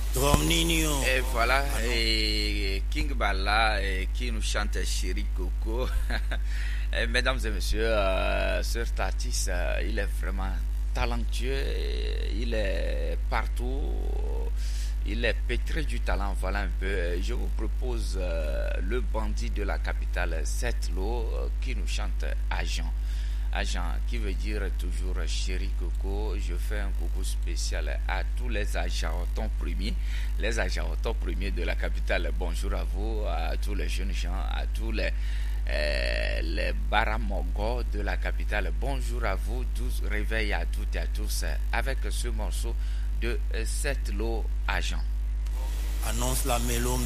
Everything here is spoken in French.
Et voilà, et King Bala qui nous chante Chéri Coco. Mesdames et messieurs, cet artiste, il est vraiment talentueux, il est partout, il est pétri du talent. Voilà un peu. Je vous propose le bandit de la capitale, Setlo, qui nous chante Agent. Agent, qui veut dire toujours chéri coco. Je fais un coucou spécial à tous les agents premiers, les agents premiers de la capitale. Bonjour à vous, à tous les jeunes gens, à tous les baramogos de la capitale. Bonjour à vous, 12 réveils à toutes et à tous avec ce morceau de Setlo Agent. Annonce la mélome